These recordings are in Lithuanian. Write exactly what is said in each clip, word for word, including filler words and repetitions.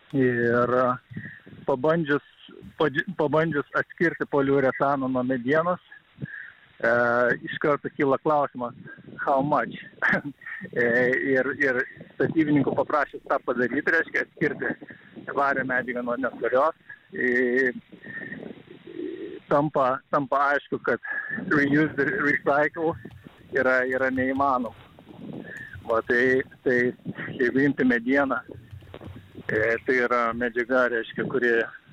Ir pabandžius, pabandžius atskirti poliuretaną nuo medienos, e, iš karto kyla klausimas, how much. ir, ir statybininkų paprašys tą padaryti, reiškia atskirti tvarią medžiagą nuo netvarios. E, tampa, tampa aišku, kad reuse ir recycle yra, yra neįmanoma. O tai, tai jeigu imti medieną, e, tai yra medžiaga, reiškia, kuri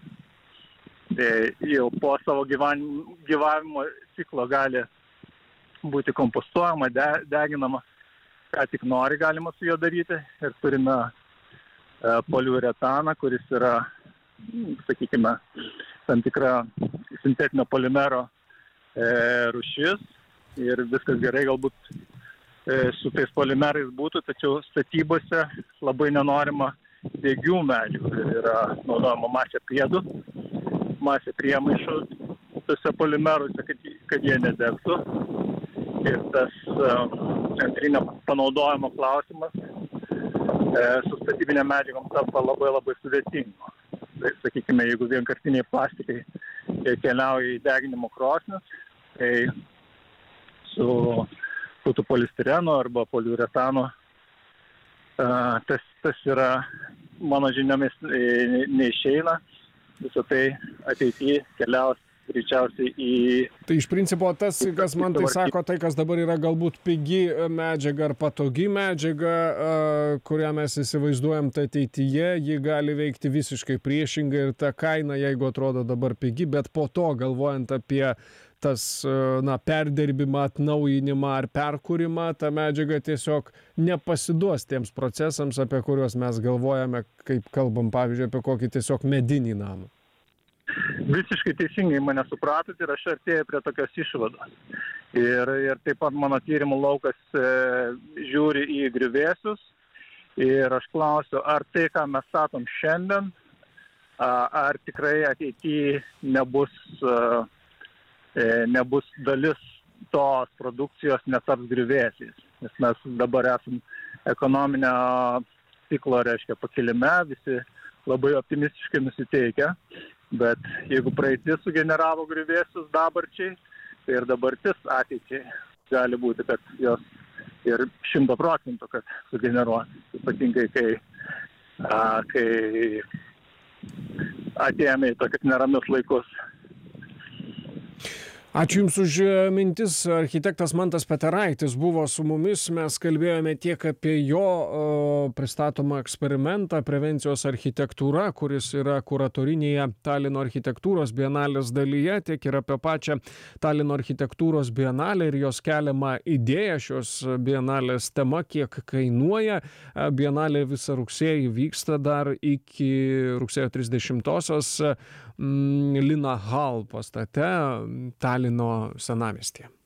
e, jau po savo gyvavimo, gyvavimo ciklo gali būti kompostuojama, de, deginama, ką tik nori galima su juo daryti. Ir turime e, poliuretaną, kuris yra, sakykime, tam tikra sintetinio polimero e, rūšis. Ir viskas gerai galbūt e, su tais polimerais būtų, tačiau statybose labai nenorima degių medžiagų. Yra naudojama masė priedų, masė priemaišų tose polimeruose, kad, kad jie nedegtų. Ir tas e, antrinio panaudojimo klausimas e, su statybinė medžiagom tampa labai labai sudėtingo. Tai, sakykime, jeigu vienkartiniai plastikai keliauja į deginimo krosnis, tai su būtų polistireno arba poliuretano, tas, tas yra, mano žiniomis, neišeina. Visą tai ateityje keliaus greičiausiai į... Tai iš principo tas, kas man tai sako, tai kas dabar yra galbūt pigi medžiaga ar patogi medžiaga, kurią mes įsivaizduojam tai ateityje, ji gali veikti visiškai priešingai ir ta kaina, jeigu atrodo dabar pigi, bet po to galvojant apie tas, na, perdirbimą, atnaujinimą ar perkūrimą, ta medžiaga tiesiog nepasiduos tiems procesams, apie kuriuos mes galvojame, kaip kalbam, pavyzdžiui, apie kokį tiesiog medinį namą. Visiškai teisingai mane supratot ir aš artėju prie tokios išvados. Ir, ir taip pat mano tyrimų laukas e, žiūri į griuvėsius ir aš klausiu, ar tai, ką mes statom šiandien, a, ar tikrai ateityje nebus, a, e, nebus dalis tos produkcijos netaps griuvėsiais. Nes mes dabar esam ekonominio ciklo, reiškia, pakilime, visi labai optimistiškai nusiteikę. Bet jeigu praeitis sugeneravo griuvėsius dabarčiai, tai ir dabartis ateičiai gali būti, kad jos ir šimto procentų, kad sugeneruos. Ypatingai, kai, a, kai atėjome į tokius neramius laikus. Ačiū Jums už mintis. Architektas Mantas Peteraitis buvo su mumis. Mes kalbėjome tiek apie jo o, pristatomą eksperimentą prevencijos architektūra, kuris yra kuratorinėje Talino architektūros bienalės dalyje, tiek ir apie pačią Talino architektūros bienalę ir jos keliamą idėją šios bienalės tema, kiek kainuoja. Bienalė visą rugsėjį vyksta dar iki rugsėjo trisdešimtosios Lina Hall pastate Talino senamiestyje.